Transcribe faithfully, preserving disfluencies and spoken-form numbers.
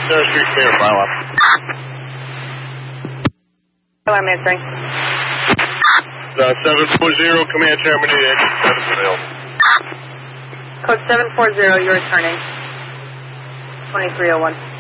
Center Street clear, file up. Hello, I'm answering. Uh, seven four zero, command terminated, engine seven failed. Code seven four zero, you're returning. twenty-three oh one.